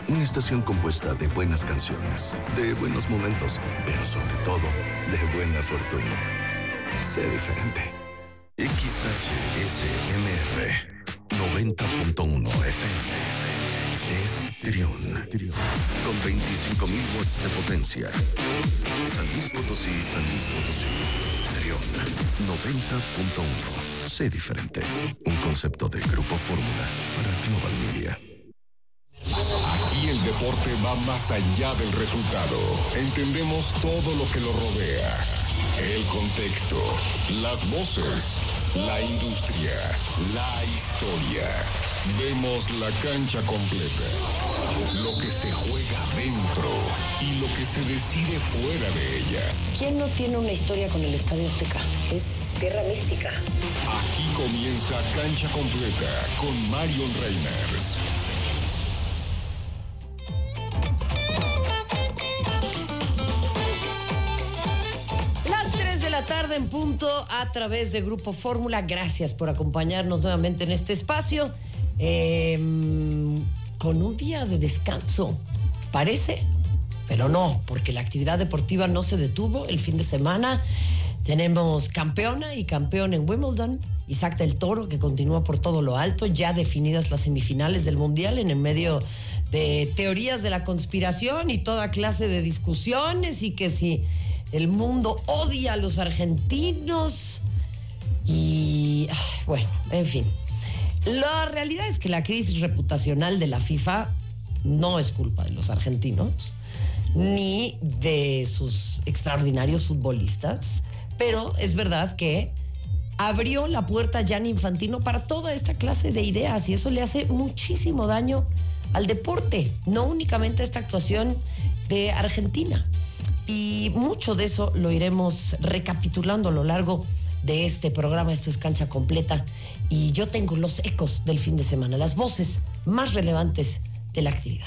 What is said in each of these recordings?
Una estación compuesta de buenas canciones, de buenos momentos, pero sobre todo, de buena fortuna. Sé diferente. XHSMR 90.1 FM es Trión. Con 25.000 watts de potencia. San Luis Potosí, Trión 90.1. Sé diferente. Un concepto de Grupo Fórmula para Global Media. Aquí el deporte va más allá del resultado. Entendemos todo lo que lo rodea. El contexto, las voces, la industria, la historia. Vemos la cancha completa. Lo que se juega dentro y lo que se decide fuera de ella. ¿Quién no tiene una historia con el Estadio Azteca? Es tierra mística. Aquí comienza Cancha Completa con Marion Reimers. La tarde en punto a través de Grupo Fórmula. Gracias por acompañarnos nuevamente en este espacio con un día de descanso, parece, pero no, porque la actividad deportiva no se detuvo el fin de semana. Tenemos campeona y campeón en Wimbledon, Isaac del Toro, que continúa por todo lo alto, ya definidas las semifinales del Mundial en el medio de teorías de la conspiración y toda clase de discusiones, y que si el mundo odia a los argentinos y bueno, en fin. La realidad es que la crisis reputacional de la FIFA no es culpa de los argentinos ni de sus extraordinarios futbolistas, pero es verdad que abrió la puerta a Gianni Infantino para toda esta clase de ideas, y eso le hace muchísimo daño al deporte, no únicamente esta actuación de Argentina. Y mucho de eso lo iremos recapitulando a lo largo de este programa. Esto es Cancha Completa y yo tengo los ecos del fin de semana, las voces más relevantes de la actividad.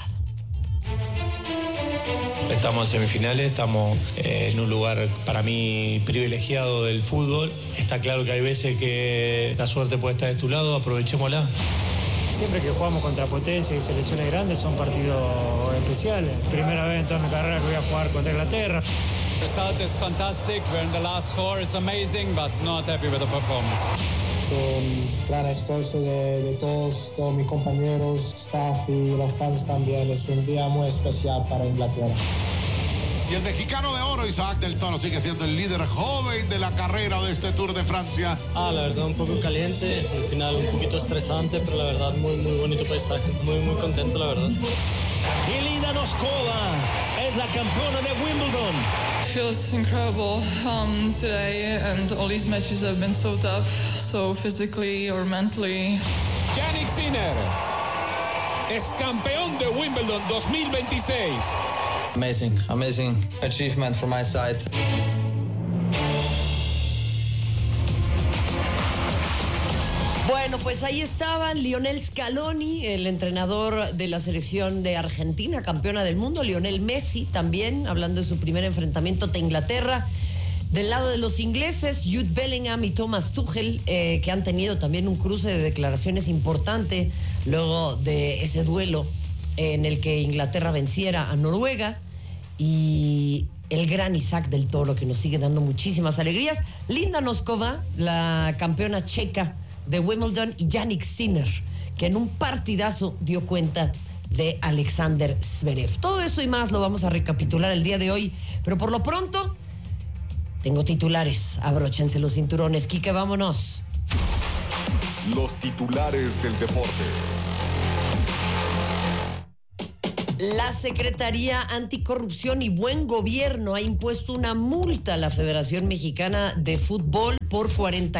Estamos en semifinales, estamos en un lugar para mí privilegiado del fútbol. Está claro que hay veces que la suerte puede estar de tu lado, aprovechémosla. Siempre que jugamos contra potencia y selecciones grandes son partidos especiales. Primera vez en toda mi carrera que voy a jugar contra Inglaterra. The result is fantastic. We're in the last four. It's amazing, but not happy with the performance. Con gran esfuerzo de todos mis compañeros, staff y los fans también. Es un día muy especial para Inglaterra. Y el mexicano de oro, Isaac del Toro, sigue siendo el líder joven de la carrera de este Tour de Francia. La verdad un poco caliente, al final un poquito estresante, pero la verdad muy bonito paisaje, muy contento la verdad. Y Linda Noskova es la campeona de Wimbledon. Feels incredible today, and all these matches have been so tough, so physically or mentally. Jannik Sinner es campeón de Wimbledon 2026. Amazing achievement from my side. Bueno, pues ahí estaban Lionel Scaloni, el entrenador de la selección de Argentina, campeona del mundo, Lionel Messi también, hablando de su primer enfrentamiento ante Inglaterra. Del lado de los ingleses, Jude Bellingham y Thomas Tuchel, que han tenido también un cruce de declaraciones importante luego de ese duelo en el que Inglaterra venciera a Noruega, y el gran Isaac del Toro, que nos sigue dando muchísimas alegrías. Linda Noskova, la campeona checa de Wimbledon, y Jannik Sinner, que en un partidazo dio cuenta de Alexander Zverev. Todo eso y más lo vamos a recapitular el día de hoy, pero por lo pronto tengo titulares. Abróchense los cinturones. Quique, vámonos. Los titulares del deporte. La Secretaría Anticorrupción y Buen Gobierno ha impuesto una multa a la Federación Mexicana de Fútbol por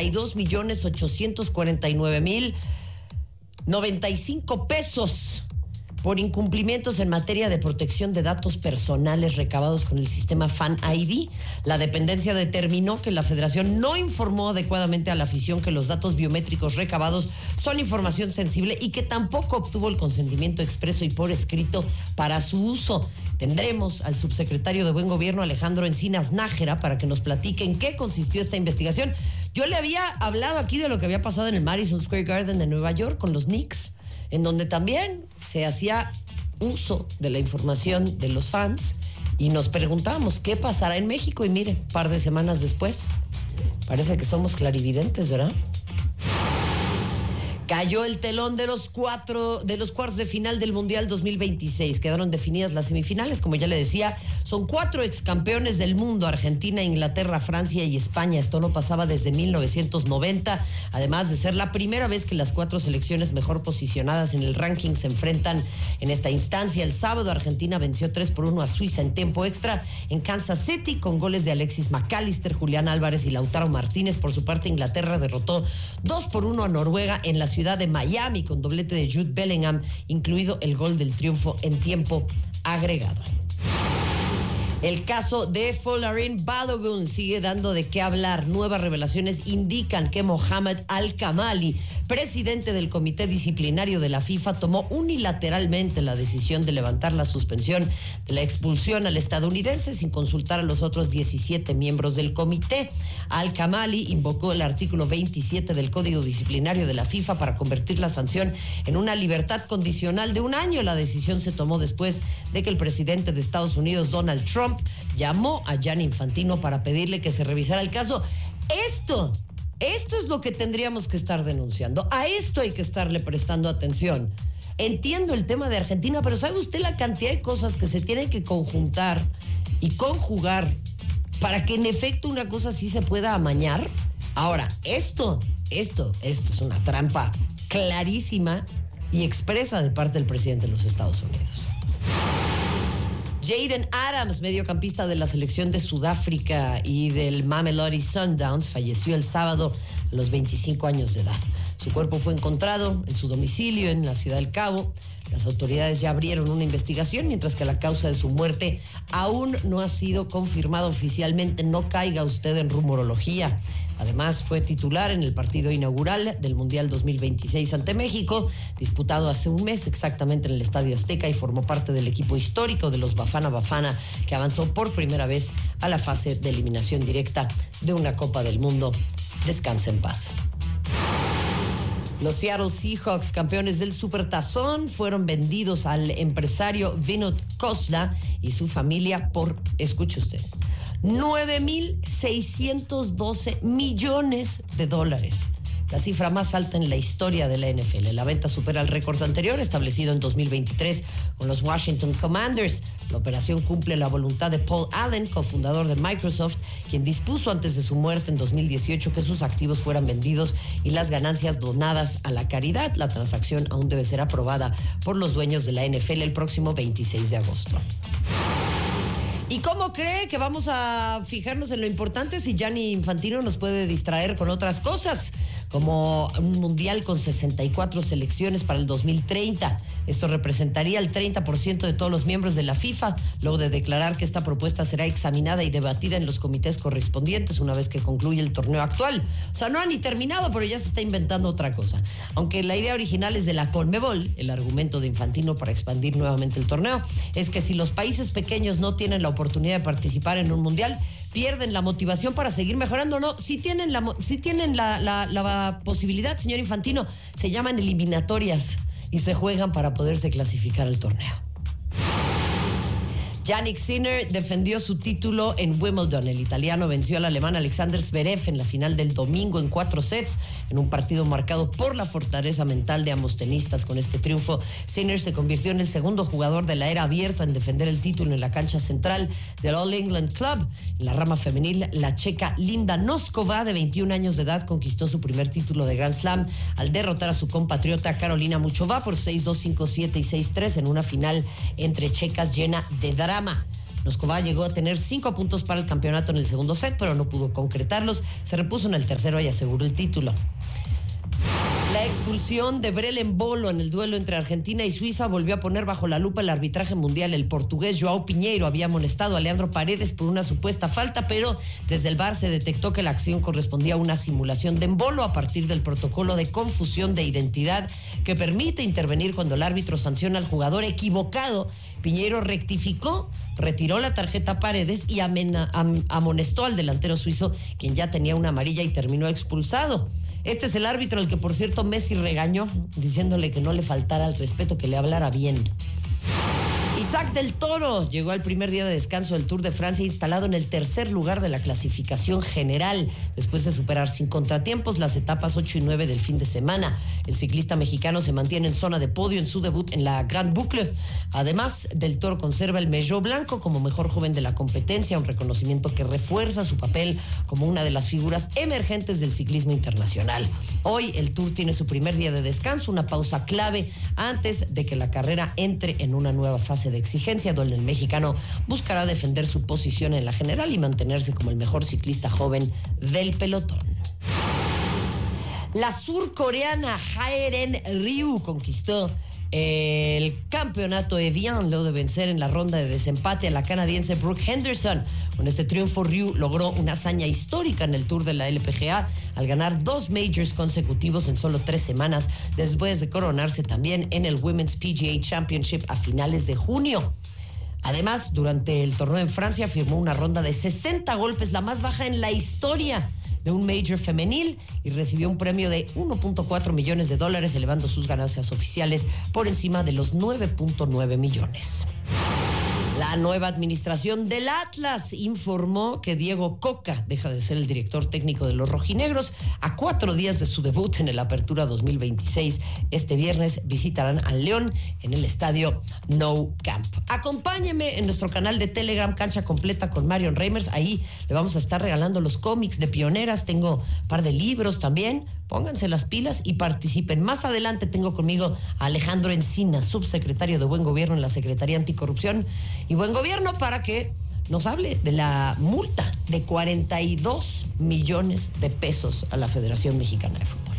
42,849,095 pesos por incumplimientos en materia de protección de datos personales recabados con el sistema Fan ID. La dependencia determinó que la federación no informó adecuadamente a la afición que los datos biométricos recabados son información sensible y que tampoco obtuvo el consentimiento expreso y por escrito para su uso. Tendremos al subsecretario de Buen Gobierno, Alejandro Encinas Nájera, para que nos platique en qué consistió esta investigación. Yo le había hablado aquí de lo que había pasado en el Madison Square Garden de Nueva York con los Knicks, en donde también se hacía uso de la información de los fans y nos preguntamos qué pasará en México. Y mire, un par de semanas después, parece que somos clarividentes, ¿verdad? Cayó el telón de los cuartos de final del Mundial 2026. Quedaron definidas las semifinales, como ya le decía. Son 4 excampeones del mundo: Argentina, Inglaterra, Francia y España. Esto no pasaba desde 1990. Además de ser la primera vez que las 4 selecciones mejor posicionadas en el ranking se enfrentan en esta instancia. El sábado Argentina venció 3-1 a Suiza en tiempo extra en Kansas City con goles de Alexis McAllister, Julián Álvarez y Lautaro Martínez. Por su parte, Inglaterra derrotó 2-1 a Noruega en la ciudad de Miami con doblete de Jude Bellingham, incluido el gol del triunfo en tiempo agregado. El caso de Folarin Balogun sigue dando de qué hablar. Nuevas revelaciones indican que Mohamed Al-Kamali, presidente del Comité Disciplinario de la FIFA, tomó unilateralmente la decisión de levantar la suspensión de la expulsión al estadounidense sin consultar a los otros 17 miembros del comité. Al-Kamali invocó el artículo 27 del Código Disciplinario de la FIFA para convertir la sanción en una libertad condicional de 1 año. La decisión se tomó después de que el presidente de Estados Unidos, Donald Trump, llamó a Gianni Infantino para pedirle que se revisara el caso. Esto es lo que tendríamos que estar denunciando. A esto hay que estarle prestando atención. Entiendo el tema de Argentina, pero ¿sabe usted la cantidad de cosas que se tienen que conjuntar y conjugar para que en efecto una cosa así se pueda amañar? Ahora, esto es una trampa clarísima y expresa de parte del presidente de los Estados Unidos. Jaden Adams, mediocampista de la selección de Sudáfrica y del Mamelodi Sundowns, falleció el sábado a los 25 años de edad. Su cuerpo fue encontrado en su domicilio en la Ciudad del Cabo. Las autoridades ya abrieron una investigación, mientras que la causa de su muerte aún no ha sido confirmada oficialmente. No caiga usted en rumorología. Además, fue titular en el partido inaugural del Mundial 2026 ante México, disputado hace un mes exactamente en el Estadio Azteca, y formó parte del equipo histórico de los Bafana Bafana, que avanzó por primera vez a la fase de eliminación directa de una Copa del Mundo. Descanse en paz. Los Seattle Seahawks, campeones del Supertazón, fueron vendidos al empresario Vinod Khosla y su familia por, escuche usted, $9,612 millones. La cifra más alta en la historia de la NFL. La venta supera el récord anterior establecido en 2023 con los Washington Commanders. La operación cumple la voluntad de Paul Allen, cofundador de Microsoft, quien dispuso antes de su muerte en 2018 que sus activos fueran vendidos y las ganancias donadas a la caridad. La transacción aún debe ser aprobada por los dueños de la NFL el próximo 26 de agosto. ¿Y cómo cree que vamos a fijarnos en lo importante si Gianni Infantino nos puede distraer con otras cosas? Como un mundial con 64 selecciones para el 2030. Esto representaría el 30% de todos los miembros de la FIFA, luego de declarar que esta propuesta será examinada y debatida en los comités correspondientes una vez que concluya el torneo actual. O sea, no ha ni terminado, pero ya se está inventando otra cosa. Aunque la idea original es de la Conmebol, el argumento de Infantino para expandir nuevamente el torneo es que si los países pequeños no tienen la oportunidad de participar en un mundial, pierden la motivación para seguir mejorando. No, si tienen la posibilidad, señor Infantino, se llaman eliminatorias y se juegan para poderse clasificar al torneo. Jannik Sinner defendió su título en Wimbledon. El italiano venció al alemán Alexander Zverev en la final del domingo en 4 sets, en un partido marcado por la fortaleza mental de ambos tenistas. Con este triunfo, Sinner se convirtió en el segundo jugador de la era abierta en defender el título en la cancha central del All England Club. En la rama femenil, la checa Linda Noskova, de 21 años de edad, conquistó su primer título de Grand Slam al derrotar a su compatriota Karolina Muchova por 6-2, 5-7 y 6-3 en una final entre checas llena de drama. Noskova llegó a tener 5 puntos para el campeonato en el segundo set, pero no pudo concretarlos. Se repuso en el tercero y aseguró el título. La expulsión de Brelen Bolo en el duelo entre Argentina y Suiza volvió a poner bajo la lupa el arbitraje mundial. El portugués João Pinheiro había amonestado a Leandro Paredes por una supuesta falta, pero desde el VAR se detectó que la acción correspondía a una simulación de embolo a partir del protocolo de confusión de identidad que permite intervenir cuando el árbitro sanciona al jugador equivocado. Pinheiro rectificó, retiró la tarjeta a Paredes y amonestó al delantero suizo, quien ya tenía una amarilla y terminó expulsado. Este es el árbitro al que, por cierto, Messi regañó, diciéndole que no le faltara al respeto, que le hablara bien. Isaac del Toro llegó al primer día de descanso del Tour de Francia instalado en el tercer lugar de la clasificación general después de superar sin contratiempos las etapas 8 y 9 del fin de semana. El ciclista mexicano se mantiene en zona de podio en su debut en la Grande Boucle. Además, del Toro conserva el Maillot Blanco como mejor joven de la competencia, un reconocimiento que refuerza su papel como una de las figuras emergentes del ciclismo internacional. Hoy el Tour tiene su primer día de descanso, una pausa clave antes de que la carrera entre en una nueva fase de exigencia, donde el mexicano buscará defender su posición en la general y mantenerse como el mejor ciclista joven del pelotón. La surcoreana Hae-ren Ryu conquistó el campeonato Evian luego de vencer en la ronda de desempate a la canadiense Brooke Henderson. Con este triunfo, Ryu logró una hazaña histórica en el Tour de la LPGA al ganar 2 majors consecutivos en solo 3 semanas, después de coronarse también en el Women's PGA Championship a finales de junio. Además, durante el torneo en Francia firmó una ronda de 60 golpes, la más baja en la historia de un major femenil, y recibió un premio de $1.4 millones, elevando sus ganancias oficiales por encima de los 9.9 millones. La nueva administración del Atlas informó que Diego Coca deja de ser el director técnico de los rojinegros a 4 días de su debut en el Apertura 2026. Este viernes visitarán al León en el estadio Nou Camp. Acompáñeme en nuestro canal de Telegram, Cancha Completa con Marion Reimers. Ahí le vamos a estar regalando los cómics de pioneras. Tengo un par de libros también. Pónganse las pilas y participen. Más adelante tengo conmigo a Alejandro Encina, subsecretario de Buen Gobierno en la Secretaría Anticorrupción y Buen Gobierno, para que nos hable de la multa de 42 millones de pesos a la Federación Mexicana de Fútbol.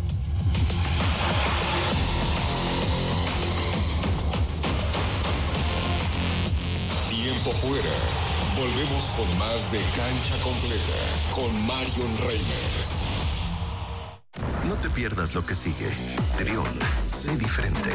Tiempo fuera. Volvemos con más de Cancha Completa con Marion Reimers. No te pierdas lo que sigue. Trión, sé diferente.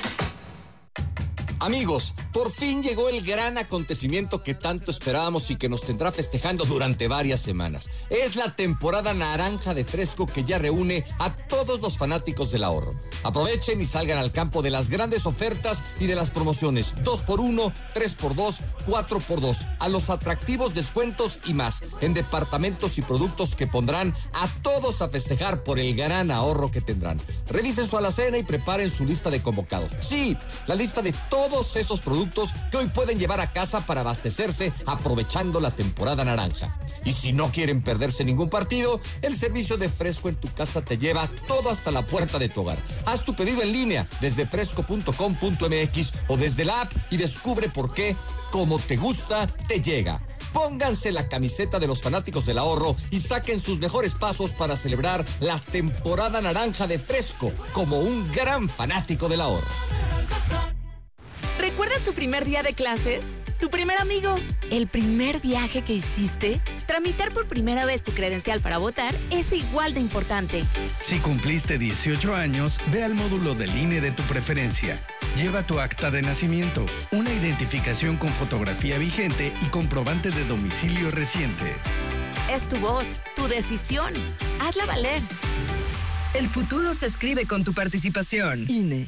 Amigos, por fin llegó el gran acontecimiento que tanto esperábamos y que nos tendrá festejando durante varias semanas. Es la temporada naranja de Fresco, que ya reúne a todos los fanáticos del ahorro. Aprovechen y salgan al campo de las grandes ofertas y de las promociones 2x1, 3x2, 4x2, a los atractivos descuentos y más en departamentos y productos que pondrán a todos a festejar por el gran ahorro que tendrán. Revisen su alacena y preparen su lista de convocados. Sí, la lista de todos esos productos que hoy pueden llevar a casa para abastecerse aprovechando la temporada naranja. Y si no quieren perderse ningún partido, el servicio de Fresco en tu casa te lleva todo hasta la puerta de tu hogar. Haz tu pedido en línea desde fresco.com.mx o desde la app y descubre por qué, como te gusta, te llega. Pónganse la camiseta de los fanáticos del ahorro y saquen sus mejores pasos para celebrar la temporada naranja de Fresco como un gran fanático del ahorro. ¿Recuerdas tu primer día de clases? ¿Tu primer amigo? ¿El primer viaje que hiciste? Tramitar por primera vez tu credencial para votar es igual de importante. Si cumpliste 18 años, ve al módulo del INE de tu preferencia. Lleva tu acta de nacimiento, una identificación con fotografía vigente y comprobante de domicilio reciente. Es tu voz, tu decisión. Hazla valer. El futuro se escribe con tu participación. INE.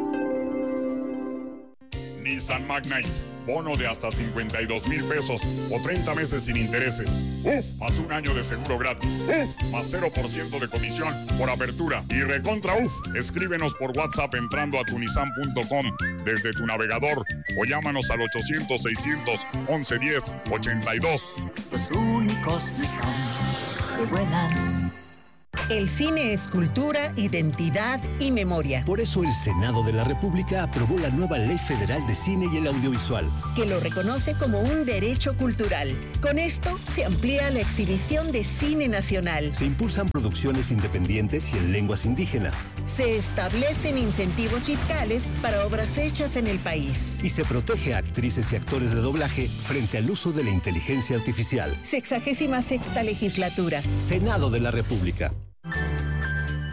Nissan Magnite, bono de hasta 52,000 pesos o 30 meses sin intereses. ¡Uf! Más un año de seguro gratis. ¡Uf! Más 0% de comisión por apertura. Y recontra ¡uf! Escríbenos por WhatsApp entrando a tunisan.com desde tu navegador o llámanos al 800-600-1110-82. Los únicos Nissan que vuelan. El cine es cultura, identidad y memoria. Por eso el Senado de la República aprobó la nueva Ley Federal de Cine y el Audiovisual, que lo reconoce como un derecho cultural. Con esto se amplía la exhibición de cine nacional. Se impulsan producciones independientes y en lenguas indígenas. Se establecen incentivos fiscales para obras hechas en el país. Y se protege a actrices y actores de doblaje frente al uso de la inteligencia artificial. 66ª legislatura. Senado de la República.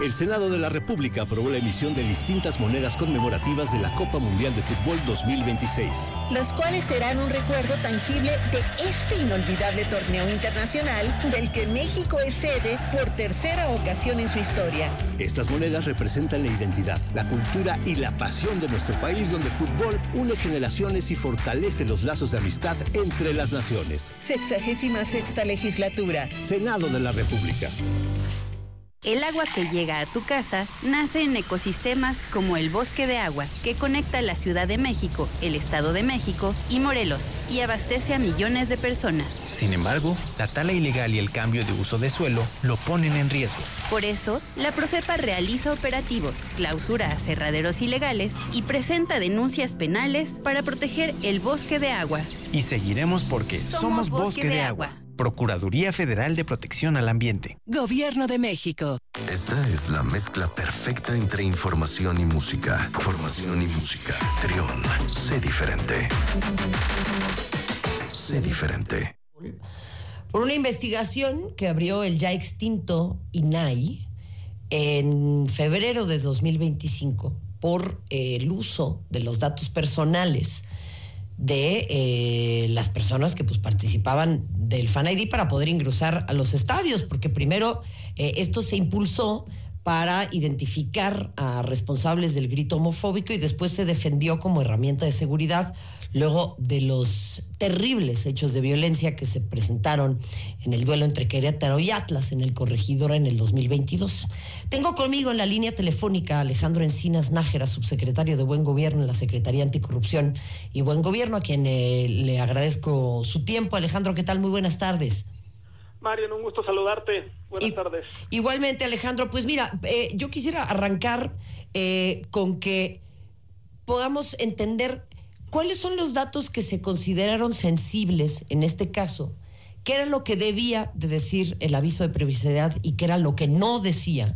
El Senado de la República aprobó la emisión de distintas monedas conmemorativas de la Copa Mundial de Fútbol 2026. Las cuales serán un recuerdo tangible de este inolvidable torneo internacional del que México es sede por tercera ocasión en su historia. Estas monedas representan la identidad, la cultura y la pasión de nuestro país, donde el fútbol une generaciones y fortalece los lazos de amistad entre las naciones. 66ª legislatura. Senado de la República. El agua que llega a tu casa nace en ecosistemas como el Bosque de Agua, que conecta la Ciudad de México, el Estado de México y Morelos, y abastece a millones de personas. Sin embargo, la tala ilegal y el cambio de uso de suelo lo ponen en riesgo. Por eso, la Profepa realiza operativos, clausura aserraderos ilegales y presenta denuncias penales para proteger el Bosque de Agua. Y seguiremos porque somos Bosque de Agua. Procuraduría Federal de Protección al Ambiente. Gobierno de México. Esta es la mezcla perfecta entre información y música. Información y música. Trión, sé diferente. Sé diferente. Por una investigación que abrió el ya extinto INAI en febrero de 2025 por el uso de los datos personales de las personas que pues participaban del Fan ID para poder ingresar a los estadios, porque primero esto se impulsó para identificar a responsables del grito homofóbico y después se defendió como herramienta de seguridad luego de los terribles hechos de violencia que se presentaron en el duelo entre Querétaro y Atlas en el Corregidora en el 2022. Tengo conmigo en la línea telefónica a Alejandro Encinas Nájera, subsecretario de Buen Gobierno en la Secretaría Anticorrupción y Buen Gobierno, a quien le agradezco su tiempo. Alejandro, ¿qué tal? Muy buenas tardes. Marian, un gusto saludarte. Buenas tardes. Igualmente, Alejandro. Pues mira, yo quisiera arrancar con que podamos entender cuáles son los datos que se consideraron sensibles en este caso, qué era lo que debía de decir el aviso de privacidad y qué era lo que no decía,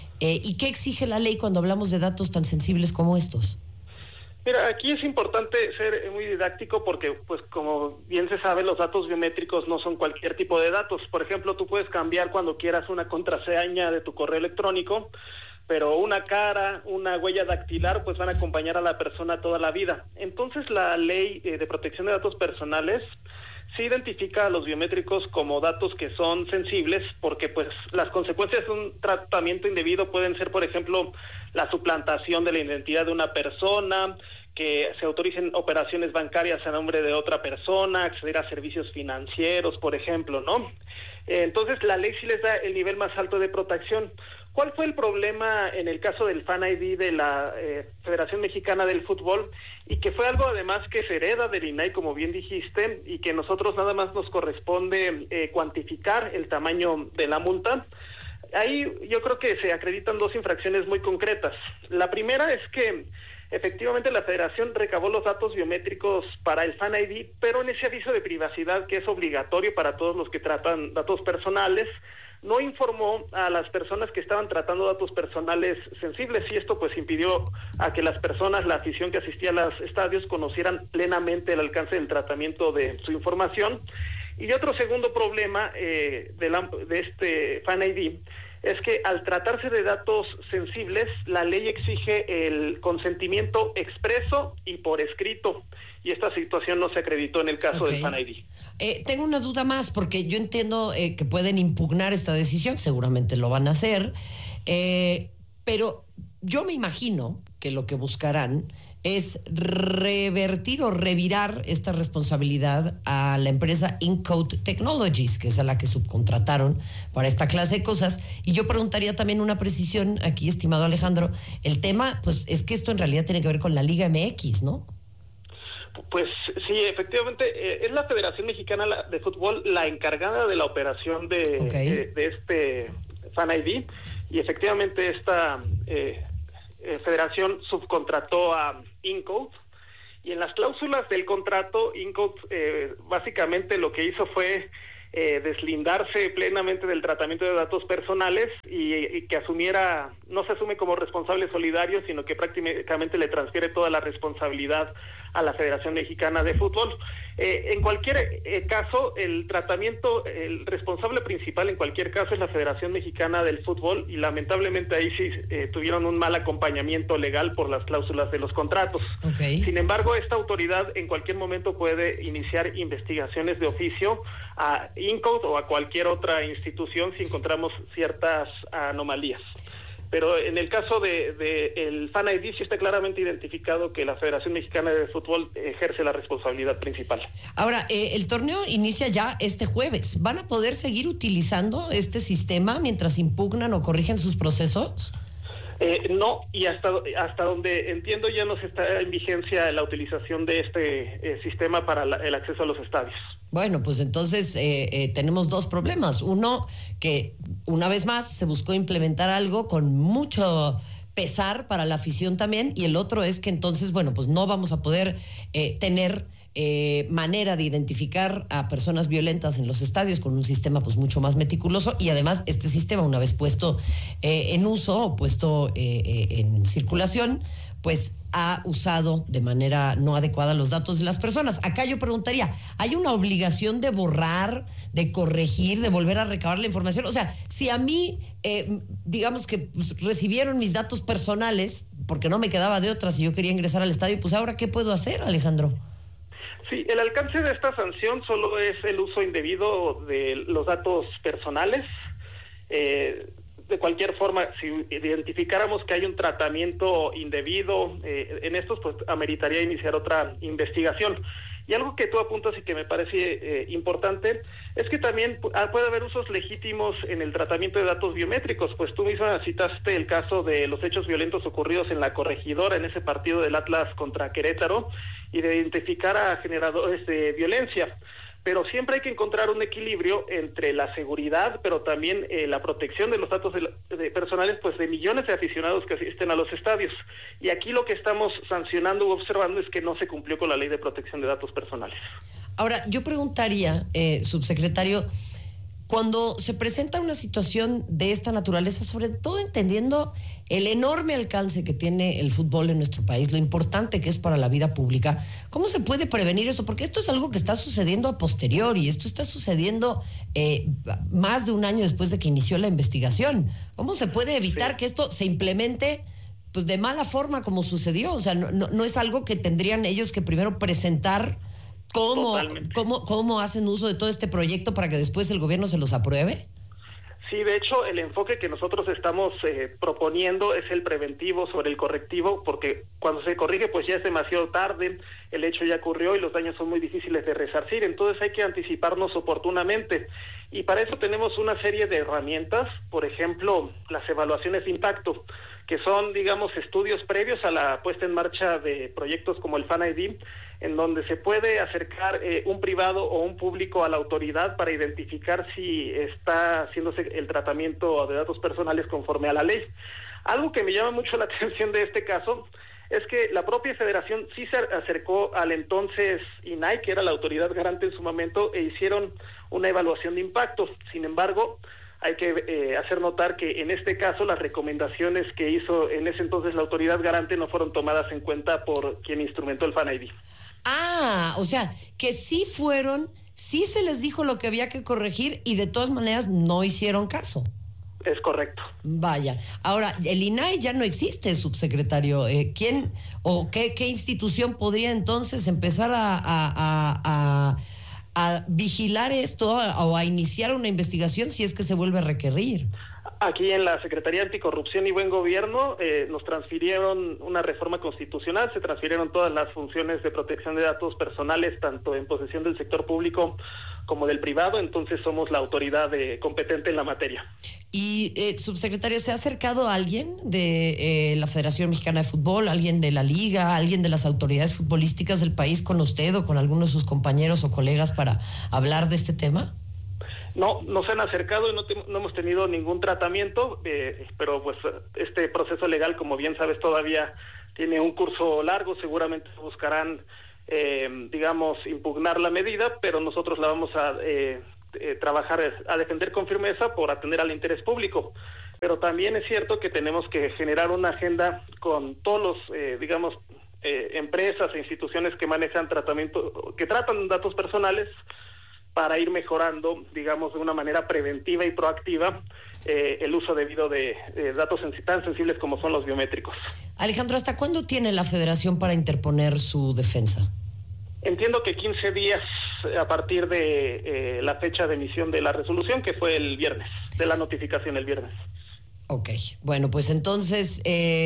y qué exige la ley cuando hablamos de datos tan sensibles como estos. Mira, aquí es importante ser muy didáctico porque, pues, como bien se sabe, los datos biométricos no son cualquier tipo de datos. Por ejemplo, tú puedes cambiar cuando quieras una contraseña de tu correo electrónico, pero una cara, una huella dactilar, pues van a acompañar a la persona toda la vida. Entonces, la ley de protección de datos personales sí identifica a los biométricos como datos que son sensibles porque pues las consecuencias de un tratamiento indebido pueden ser, por ejemplo, la suplantación de la identidad de una persona, que se autoricen operaciones bancarias a nombre de otra persona, acceder a servicios financieros, por ejemplo, ¿no? Entonces, la ley sí les da el nivel más alto de protección. ¿Cuál fue el problema en el caso del Fan ID de la Federación Mexicana del Fútbol? Y que fue algo además que se hereda del INAI, como bien dijiste, y que nosotros nada más nos corresponde cuantificar el tamaño de la multa. Ahí yo creo que se acreditan dos infracciones muy concretas. La primera es que efectivamente la Federación recabó los datos biométricos para el Fan ID, pero en ese aviso de privacidad que es obligatorio para todos los que tratan datos personales, no informó a las personas que estaban tratando datos personales sensibles, y esto pues impidió a que las personas, la afición que asistía a los estadios, conocieran plenamente el alcance del tratamiento de su información. Y otro segundo problema de este Fan ID es que al tratarse de datos sensibles, la ley exige el consentimiento expreso y por escrito, y esta situación no se acreditó en el caso del Fan ID. Tengo una duda más, porque yo entiendo que pueden impugnar esta decisión, seguramente lo van a hacer, pero yo me imagino que lo que buscarán es revertir o revirar esta responsabilidad a la empresa Encode Technologies, que es a la que subcontrataron para esta clase de cosas. Y yo preguntaría también una precisión aquí, estimado Alejandro. El tema, pues, es que esto en realidad tiene que ver con la Liga MX, ¿no? Pues sí, efectivamente, es la Federación Mexicana de Fútbol la encargada de la operación de este Fan ID, y efectivamente esta federación subcontrató a Encode, y en las cláusulas del contrato Encode básicamente lo que hizo fue deslindarse plenamente del tratamiento de datos personales y que no se asume como responsable solidario, sino que prácticamente le transfiere toda la responsabilidad a la Federación Mexicana de Fútbol. En cualquier caso, el responsable principal en cualquier caso es la Federación Mexicana del Fútbol, y lamentablemente ahí sí tuvieron un mal acompañamiento legal por las cláusulas de los contratos. Okay. Sin embargo, esta autoridad en cualquier momento puede iniciar investigaciones de oficio a INCODE o a cualquier otra institución si encontramos ciertas anomalías. Pero en el caso de el Fan ID sí está claramente identificado que la Federación Mexicana de Fútbol ejerce la responsabilidad principal. Ahora, el torneo inicia ya este jueves. ¿Van a poder seguir utilizando este sistema mientras impugnan o corrigen sus procesos? No, y hasta donde entiendo ya no se está en vigencia la utilización de este sistema para el acceso a los estadios. Bueno, pues entonces tenemos dos problemas. Uno, que una vez más se buscó implementar algo con mucho pesar para la afición también, y el otro es que entonces, bueno, pues no vamos a poder tener manera de identificar a personas violentas en los estadios con un sistema pues mucho más meticuloso, y además este sistema, una vez puesto en uso o puesto en circulación, pues ha usado de manera no adecuada los datos de las personas. Acá yo preguntaría, ¿hay una obligación de borrar, de corregir, de volver a recabar la información? O sea, si a mí, digamos que pues, recibieron mis datos personales, porque no me quedaba de otra si yo quería ingresar al estadio, pues ahora, ¿qué puedo hacer, Alejandro? Sí, el alcance de esta sanción solo es el uso indebido de los datos personales. De cualquier forma, si identificáramos que hay un tratamiento indebido en estos, pues ameritaría iniciar otra investigación. Y algo que tú apuntas y que me parece importante es que también puede haber usos legítimos en el tratamiento de datos biométricos, pues tú misma citaste el caso de los hechos violentos ocurridos en la Corregidora, en ese partido del Atlas contra Querétaro, y de identificar a generadores de violencia. Pero siempre hay que encontrar un equilibrio entre la seguridad, pero también la protección de los datos personales, pues de millones de aficionados que asisten a los estadios. Y aquí lo que estamos sancionando u observando es que no se cumplió con la ley de protección de datos personales. Ahora, yo preguntaría, subsecretario, cuando se presenta una situación de esta naturaleza, sobre todo entendiendo el enorme alcance que tiene el fútbol en nuestro país, lo importante que es para la vida pública, ¿cómo se puede prevenir esto? Porque esto es algo que está sucediendo a posteriori, esto está sucediendo más de un año después de que inició la investigación. ¿Cómo se puede evitar que esto se implemente pues de mala forma como sucedió? O sea, no es algo que tendrían ellos que primero presentar cómo hacen uso de todo este proyecto para que después el gobierno se los apruebe. Sí, de hecho, el enfoque que nosotros estamos proponiendo es el preventivo sobre el correctivo, porque cuando se corrige pues ya es demasiado tarde, el hecho ya ocurrió y los daños son muy difíciles de resarcir, entonces hay que anticiparnos oportunamente. Y para eso tenemos una serie de herramientas, por ejemplo, las evaluaciones de impacto, que son, digamos, estudios previos a la puesta en marcha de proyectos como el Fan ID, en donde se puede acercar un privado o un público a la autoridad para identificar si está haciéndose el tratamiento de datos personales conforme a la ley. Algo que me llama mucho la atención de este caso es que la propia federación sí se acercó al entonces INAI, que era la autoridad garante en su momento, e hicieron una evaluación de impacto. Sin embargo, hay que hacer notar que en este caso las recomendaciones que hizo en ese entonces la autoridad garante no fueron tomadas en cuenta por quien instrumentó el Fan ID. Ah, o sea, que sí se les dijo lo que había que corregir y de todas maneras no hicieron caso. Es correcto. Vaya. Ahora, el INAI ya no existe, subsecretario. ¿Quién o qué institución podría entonces empezar a vigilar esto o a iniciar una investigación si es que se vuelve a requerir? Aquí en la Secretaría de Anticorrupción y Buen Gobierno nos transfirieron una reforma constitucional, se transfirieron todas las funciones de protección de datos personales, tanto en posesión del sector público como del privado, entonces somos la autoridad competente en la materia. Y, subsecretario, ¿se ha acercado a alguien de la Federación Mexicana de Fútbol, alguien de la Liga, alguien de las autoridades futbolísticas del país con usted o con alguno de sus compañeros o colegas para hablar de este tema? No, nos han acercado y no hemos tenido ningún tratamiento, pero pues este proceso legal, como bien sabes, todavía tiene un curso largo, seguramente buscarán, digamos, impugnar la medida, pero nosotros la vamos a trabajar a defender con firmeza por atender al interés público. Pero también es cierto que tenemos que generar una agenda con todos los, empresas e instituciones que manejan que tratan datos personales para ir mejorando, digamos, de una manera preventiva y proactiva el uso debido de datos tan sensibles como son los biométricos. Alejandro, ¿hasta cuándo tiene la Federación para interponer su defensa? Entiendo que 15 días a partir de la fecha de emisión de la resolución, que fue el viernes, de la notificación el viernes. Ok, bueno, pues entonces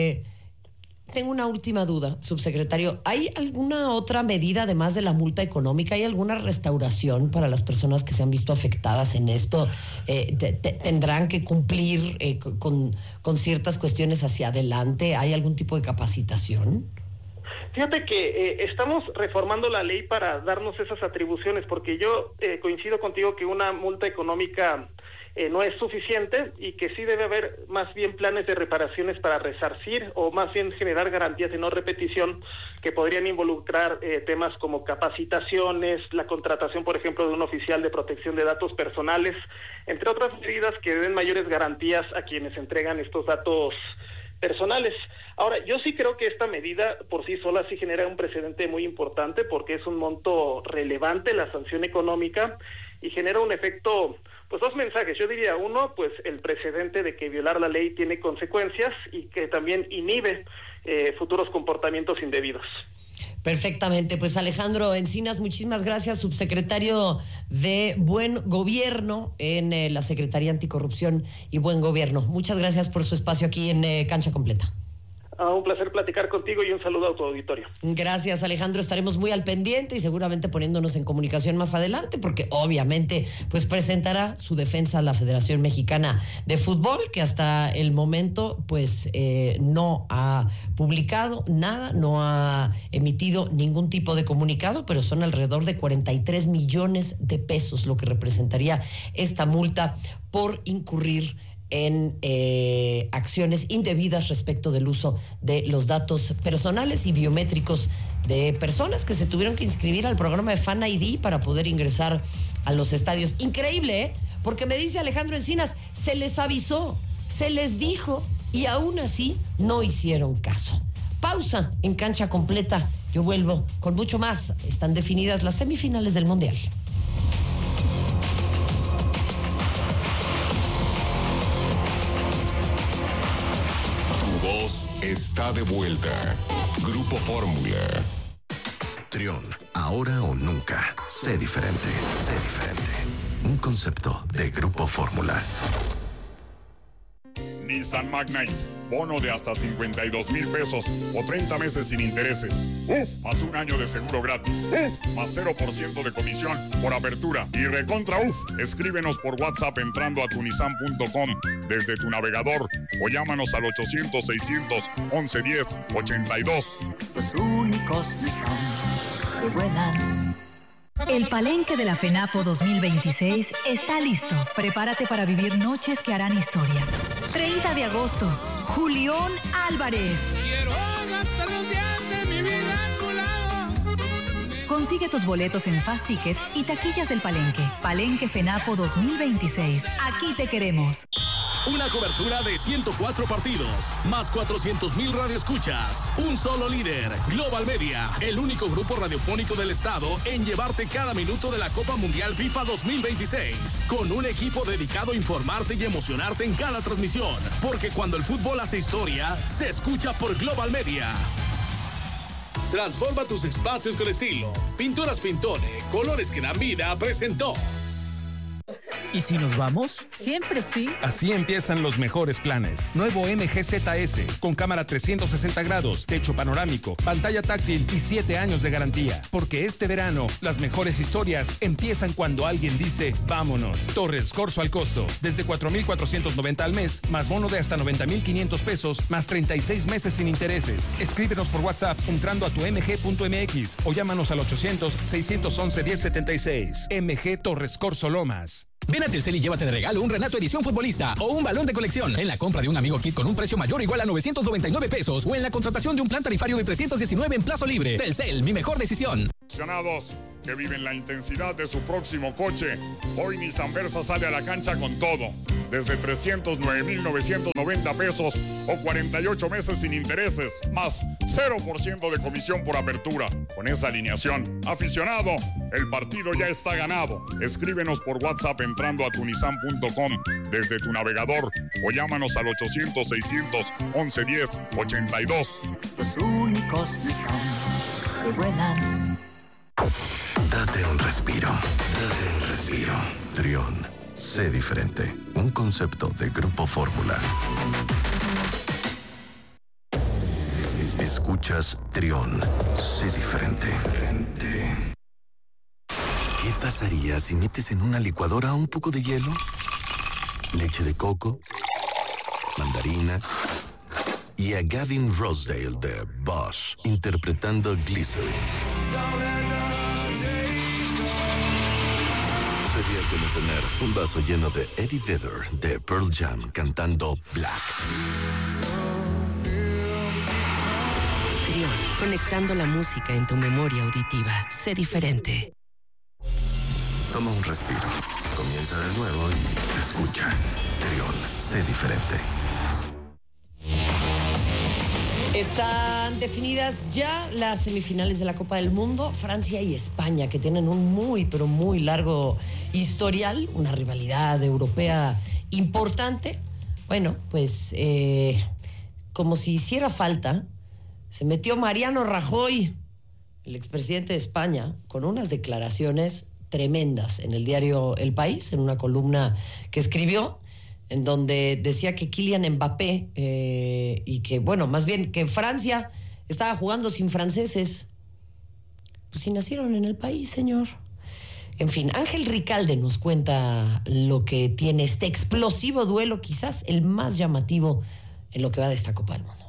tengo una última duda, subsecretario. ¿Hay alguna otra medida además de la multa económica? ¿Hay alguna restauración para las personas que se han visto afectadas en esto? ¿Tendrán que cumplir con ciertas cuestiones hacia adelante? ¿Hay algún tipo de capacitación? Fíjate que estamos reformando la ley para darnos esas atribuciones, porque yo coincido contigo que una multa económica no es suficiente y que sí debe haber más bien planes de reparaciones para resarcir o más bien generar garantías de no repetición que podrían involucrar temas como capacitaciones, la contratación, por ejemplo, de un oficial de protección de datos personales, entre otras medidas que den mayores garantías a quienes entregan estos datos personales. Ahora, yo sí creo que esta medida por sí sola sí genera un precedente muy importante porque es un monto relevante la sanción económica y genera un efecto, pues dos mensajes. Yo diría, uno, pues el precedente de que violar la ley tiene consecuencias y que también inhibe futuros comportamientos indebidos. Perfectamente, pues Alejandro Encinas, muchísimas gracias, subsecretario de Buen Gobierno en la Secretaría Anticorrupción y Buen Gobierno. Muchas gracias por su espacio aquí en Cancha Completa. Un placer platicar contigo y un saludo a tu auditorio. Gracias, Alejandro. Estaremos muy al pendiente y seguramente poniéndonos en comunicación más adelante porque obviamente pues presentará su defensa a la Federación Mexicana de Fútbol, que hasta el momento pues no ha publicado nada, no ha emitido ningún tipo de comunicado, pero son alrededor de 43 millones de pesos lo que representaría esta multa por incurrir en acciones indebidas respecto del uso de los datos personales y biométricos de personas que se tuvieron que inscribir al programa de Fan ID para poder ingresar a los estadios. Increíble, ¿eh? Porque me dice Alejandro Encinas, se les avisó, se les dijo y aún así no hicieron caso. Pausa en Cancha Completa. Yo vuelvo con mucho más. Están definidas las semifinales del Mundial. Está de vuelta. Grupo Fórmula. Trión, ahora o nunca. Sé diferente. Sé diferente. Un concepto de Grupo Fórmula. Nissan Magnite, bono de hasta 52,000 pesos o 30 meses sin intereses. ¡Uf! Más un año de seguro gratis. ¡Uf! Más 0% de comisión por apertura. Y recontra ¡uf! Escríbenos por WhatsApp entrando a tunisan.com desde tu navegador o llámanos al 800-611-1082. Los únicos Nissan que vuelan. El Palenque de la FENAPO 2026 está listo. Prepárate para vivir noches que harán historia. 30 de agosto, Julión Álvarez. Quiero gastar los días de mi vida a tu lado. Consigue tus boletos en Fast Ticket y taquillas del Palenque. Palenque FENAPO 2026. Aquí te queremos. Una cobertura de 104 partidos, más 400,000 radioescuchas. Un solo líder, Global Media, el único grupo radiofónico del estado en llevarte cada minuto de la Copa Mundial FIFA 2026. Con un equipo dedicado a informarte y emocionarte en cada transmisión. Porque cuando el fútbol hace historia, se escucha por Global Media. Transforma tus espacios con estilo. Pinturas Pintone, colores que dan vida, presentó. ¿Y si nos vamos? Siempre sí. Así empiezan los mejores planes. Nuevo MG ZS, con cámara 360 grados, techo panorámico, pantalla táctil y 7 años de garantía. Porque este verano, las mejores historias empiezan cuando alguien dice, vámonos. Torres Corso al costo, desde 4,490 al mes, más bono de hasta 90,500 pesos, más 36 meses sin intereses. Escríbenos por WhatsApp entrando a tu mg.mx o llámanos al 800-611-1076. MG Torres Corso Lomas. Ven a Telcel y llévate de regalo un Renato Edición Futbolista o un balón de colección en la compra de un Amigo Kit con un precio mayor o igual a 999 pesos o en la contratación de un plan tarifario de 319 en plazo libre. Telcel, mi mejor decisión. que viven la intensidad de su próximo coche. Hoy Nissan Versa sale a la cancha con todo. Desde 309,990 pesos o 48 meses sin intereses, más 0% de comisión por apertura. Con esa alineación, aficionado, el partido ya está ganado. Escríbenos por WhatsApp entrando a tunisan.com desde tu navegador o llámanos al 800-611-1082. Los únicos Nissan que vuelan. Date un respiro. Trión. Sé diferente. Un concepto de Grupo Fórmula. Escuchas Trión. Sé diferente. ¿Qué pasaría si metes en una licuadora un poco de hielo, leche de coco, mandarina y a Gavin Rossdale de Bosch interpretando Glycerin? Sería como tener un vaso lleno de Eddie Vedder de Pearl Jam cantando Black. Trión, conectando la música en tu memoria auditiva. Sé diferente. Toma un respiro. Comienza de nuevo y escucha. Trión, sé diferente. Están definidas ya las semifinales de la Copa del Mundo, Francia y España, que tienen un muy, pero muy largo historial, una rivalidad europea importante. Bueno, pues como si hiciera falta, se metió Mariano Rajoy, el expresidente de España, con unas declaraciones tremendas en el diario El País, en una columna que escribió, en donde decía que Kylian Mbappé y que, bueno, más bien que Francia estaba jugando sin franceses. Pues si nacieron en el país, señor. En fin, Ángel Ricalde nos cuenta lo que tiene este explosivo duelo, quizás el más llamativo en lo que va de esta Copa del Mundo.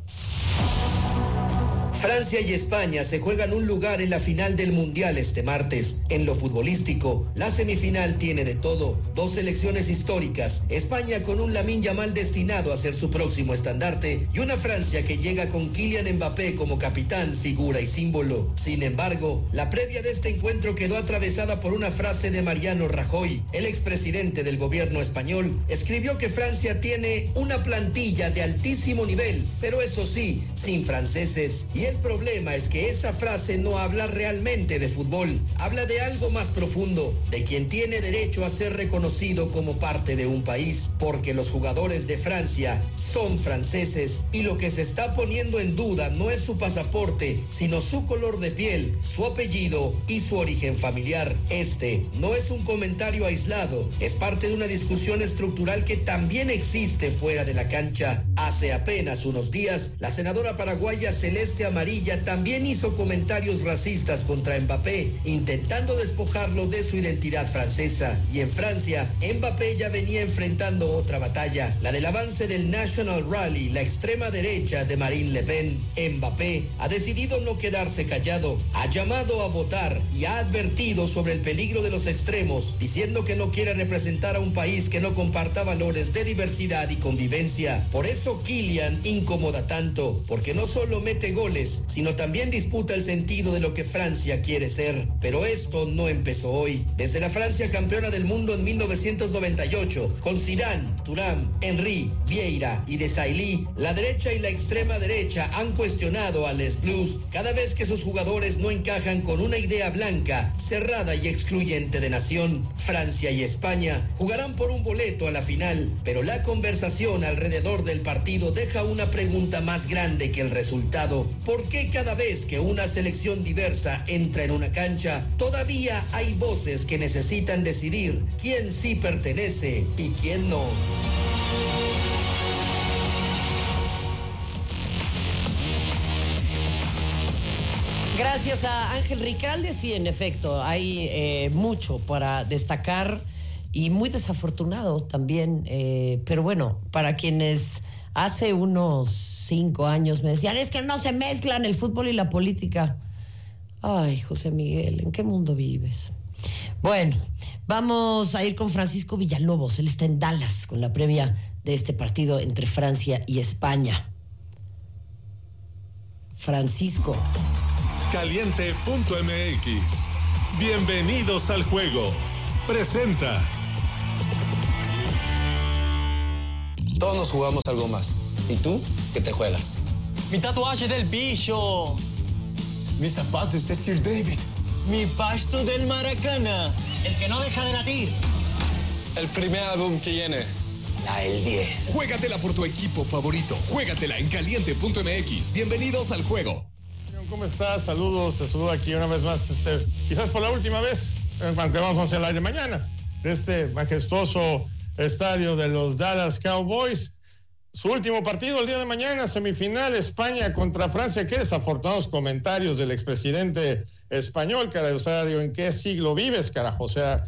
Francia y España se juegan un lugar en la final del Mundial este martes. En lo futbolístico, la semifinal tiene de todo. Dos selecciones históricas, España con un Lamine Yamal destinado a ser su próximo estandarte y una Francia que llega con Kylian Mbappé como capitán, figura y símbolo. Sin embargo, la previa de este encuentro quedó atravesada por una frase de Mariano Rajoy. El expresidente del gobierno español escribió que Francia tiene una plantilla de altísimo nivel, pero eso sí, sin franceses. Y el problema es que esa frase no habla realmente de fútbol, habla de algo más profundo, de quien tiene derecho a ser reconocido como parte de un país, porque los jugadores de Francia son franceses y lo que se está poniendo en duda no es su pasaporte, sino su color de piel, su apellido y su origen familiar. Este no es un comentario aislado, es parte de una discusión estructural que también existe fuera de la cancha. Hace apenas unos días, la senadora paraguaya Celeste Amarilla también hizo comentarios racistas contra Mbappé, intentando despojarlo de su identidad francesa. Y en Francia, Mbappé ya venía enfrentando otra batalla, la del avance del National Rally, la extrema derecha de Marine Le Pen. Mbappé ha decidido no quedarse callado, ha llamado a votar y ha advertido sobre el peligro de los extremos, diciendo que no quiere representar a un país que no comparta valores de diversidad y convivencia. Por eso Kylian incomoda tanto, porque no solo mete goles, sino también disputa el sentido de lo que Francia quiere ser. Pero esto no empezó hoy. Desde la Francia campeona del mundo en 1998, con Zidane, Thuram, Henry, Vieira y Desailly, la derecha y la extrema derecha han cuestionado a Les Blues cada vez que sus jugadores no encajan con una idea blanca, cerrada y excluyente de nación. Francia y España jugarán por un boleto a la final, pero la conversación alrededor del partido deja una pregunta más grande que el resultado. ¿Por qué cada vez que una selección diversa entra en una cancha, todavía hay voces que necesitan decidir quién sí pertenece y quién no? Gracias a Ángel Ricalde, sí, en efecto, hay mucho para destacar y muy desafortunado también, pero bueno, para quienes hace unos 5 años me decían, es que no se mezclan el fútbol y la política. Ay, José Miguel, ¿en qué mundo vives? Bueno, vamos a ir con Francisco Villalobos, él está en Dallas con la previa de este partido entre Francia y España. Francisco. Caliente.mx. Bienvenidos al juego. Presenta. Todos nos jugamos algo más. ¿Y tú qué te juegas? Mi tatuaje del bicho. Mis zapatos de Sir David. Mi pasto del Maracana. El que no deja de latir. El primer álbum que viene. La El 10. Juégatela por tu equipo favorito. Juégatela en caliente.mx. Bienvenidos al juego. ¿Cómo estás? Saludos, te saludo aquí una vez más, quizás por la última vez, aunque vamos a hacer el aire mañana, de este majestuoso estadio de los Dallas Cowboys. Su último partido el día de mañana, semifinal, España contra Francia. Qué desafortunados comentarios del expresidente español, cara. O sea, digo, ¿en qué siglo vives, carajo? O sea,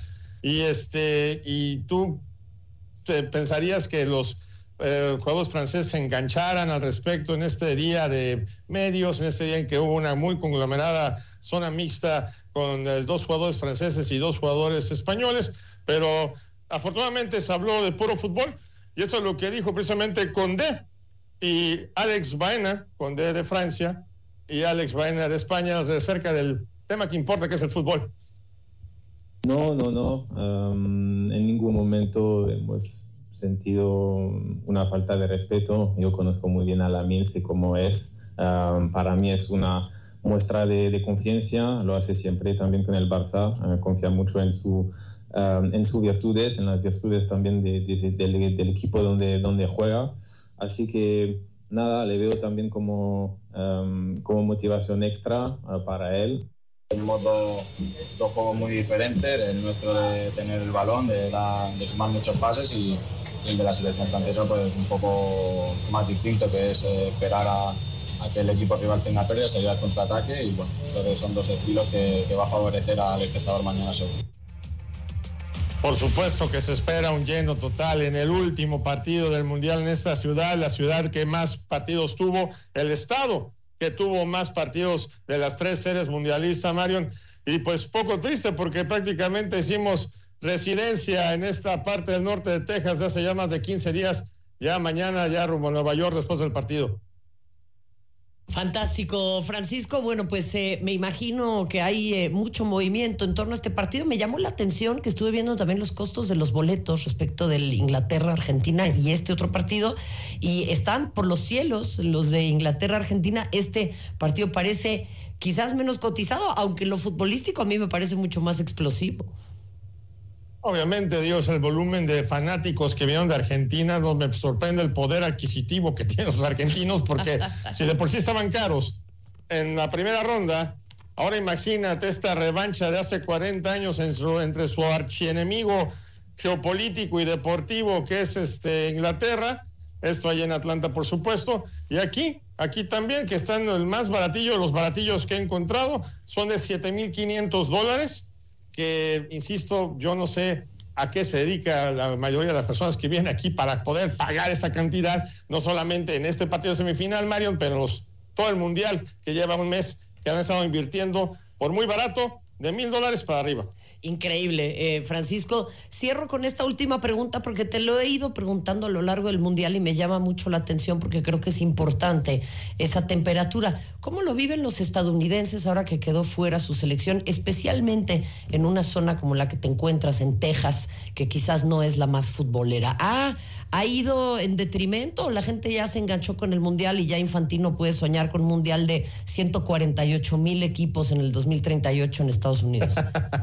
y tú pensarías que los jugadores franceses se engancharan al respecto en este día de medios, en este día en que hubo una muy conglomerada zona mixta con 2 jugadores franceses y 2 jugadores españoles, pero afortunadamente se habló de puro fútbol, y eso es lo que dijo precisamente Condé y Alex Baena, Condé de Francia y Alex Baena de España, acerca del tema que importa, que es el fútbol. No. En ningún momento hemos sentido una falta de respeto. Yo conozco muy bien a Lamine, sé cómo es. Para mí es una muestra de confianza, lo hace siempre también con el Barça, confía mucho en sus virtudes, en las virtudes también del equipo donde juega. Así que nada, le veo también como motivación extra para él. Tenemos dos juegos muy diferentes, el nuestro de tener el balón, de sumar muchos pases, y el de la selección francesa pues un poco más distinto, que es esperar a que el equipo rival tenga pérdida, salir al contraataque, y bueno, creo que son 2 estilos que va a favorecer al espectador mañana seguro. Por supuesto que se espera un lleno total en el último partido del Mundial en esta ciudad, la ciudad que más partidos tuvo, el estado que tuvo más partidos de las 3 series mundialistas, Marion, y pues poco triste porque prácticamente hicimos residencia en esta parte del norte de Texas de hace ya más de 15 días, ya mañana ya rumbo a Nueva York después del partido. Fantástico, Francisco. Bueno, pues me imagino que hay mucho movimiento en torno a este partido. Me llamó la atención que estuve viendo también los costos de los boletos respecto del Inglaterra-Argentina y este otro partido, y están por los cielos los de Inglaterra-Argentina. Este partido parece quizás menos cotizado, aunque lo futbolístico a mí me parece mucho más explosivo. Obviamente, Dios, el volumen de fanáticos que vinieron de Argentina, no me sorprende el poder adquisitivo que tienen los argentinos, porque si de por sí estaban caros en la primera ronda, ahora imagínate esta revancha de hace 40 años entre su archienemigo geopolítico y deportivo que es Inglaterra, esto allá en Atlanta, por supuesto, y aquí también, que están el más baratillo, los baratillos que he encontrado son de $7,500, que, insisto, yo no sé a qué se dedica la mayoría de las personas que vienen aquí para poder pagar esa cantidad, no solamente en este partido semifinal, Marion, pero todo el Mundial, que lleva un mes, que han estado invirtiendo por muy barato, de $1,000 para arriba. Increíble. Francisco, cierro con esta última pregunta porque te lo he ido preguntando a lo largo del Mundial y me llama mucho la atención porque creo que es importante esa temperatura. ¿Cómo lo viven los estadounidenses ahora que quedó fuera su selección, especialmente en una zona como la que te encuentras en Texas, que quizás no es la más futbolera? ¿Ha ido en detrimento? ¿La gente ya se enganchó con el Mundial y ya Infantino puede soñar con un Mundial de 148,000 equipos en el 2038 en Estados Unidos?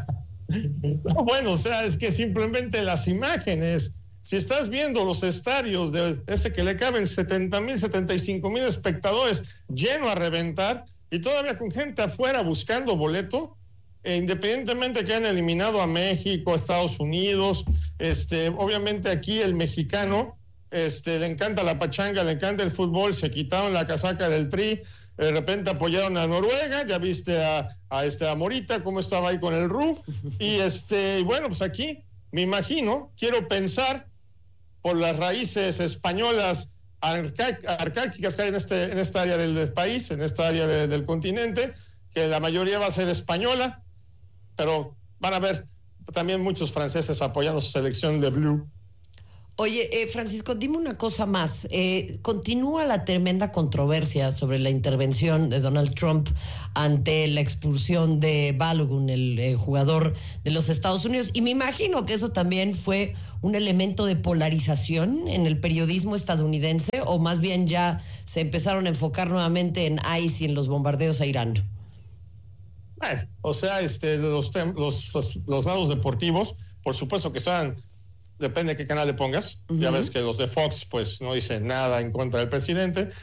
No, bueno, o sea, es que simplemente las imágenes, si estás viendo los estadios de ese que le caben 70,000, 75,000 espectadores, lleno a reventar, y todavía con gente afuera buscando boleto, independientemente que hayan eliminado a México, a Estados Unidos, obviamente aquí el mexicano, le encanta la pachanga, le encanta el fútbol, se quitaron la casaca del Tri, de repente apoyaron a Noruega, ya viste a Morita, cómo estaba ahí con el RU, y bueno, pues aquí, me imagino, quiero pensar, por las raíces españolas arcáicas que hay en esta área del país, en esta área del continente, que la mayoría va a ser española, pero van a haber también muchos franceses apoyando su selección de Blue. Oye, Francisco, dime una cosa más. Continúa la tremenda controversia sobre la intervención de Donald Trump ante la expulsión de Balogun, el jugador de los Estados Unidos. Y me imagino que eso también fue un elemento de polarización en el periodismo estadounidense, o más bien ya se empezaron a enfocar nuevamente en ICE y en los bombardeos a Irán. Bueno, o sea, los lados deportivos, por supuesto que son... Depende de qué canal le pongas. Ya ves que los de Fox pues no dicen nada en contra del presidente.